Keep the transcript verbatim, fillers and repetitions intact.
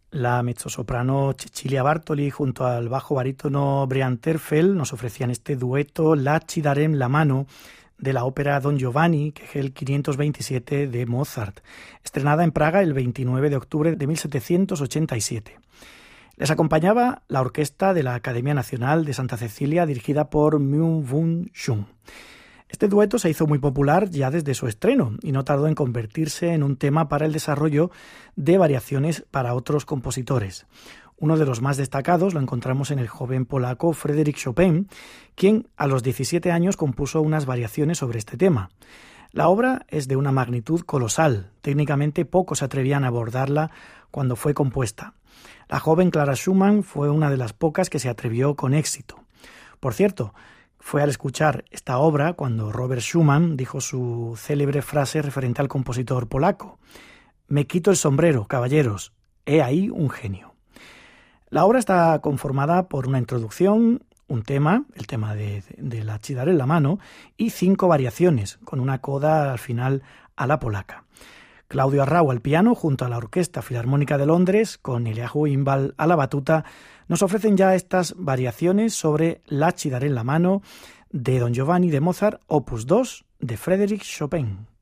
La mezzosoprano Cecilia Bartoli junto al bajo barítono Brian Terfel nos ofrecían este dueto La ci darem la mano de la ópera Don Giovanni, que es el quinientos veintisiete de Mozart, estrenada en Praga el veintinueve de octubre de mil setecientos ochenta y siete. Les acompañaba la orquesta de la Academia Nacional de Santa Cecilia, dirigida por Myung-Whun Chung. Este dueto se hizo muy popular ya desde su estreno y no tardó en convertirse en un tema para el desarrollo de variaciones para otros compositores. Uno de los más destacados lo encontramos en el joven polaco Frédéric Chopin, quien a los diecisiete años compuso unas variaciones sobre este tema. La obra es de una magnitud colosal, técnicamente pocos se atrevían a abordarla cuando fue compuesta. La joven Clara Schumann fue una de las pocas que se atrevió con éxito. Por cierto, fue al escuchar esta obra cuando Robert Schumann dijo su célebre frase referente al compositor polaco: «Me quito el sombrero, caballeros, he ahí un genio». La obra está conformada por una introducción, un tema, el tema de, de la ci darem la mano, y cinco variaciones, con una coda al final a la polaca. Claudio Arrau al piano, junto a la Orquesta Filarmónica de Londres, con Eliahu Inbal a la batuta, nos ofrecen ya estas variaciones sobre La ci darem la mano de Don Giovanni de Mozart, opus dos de Frédéric Chopin.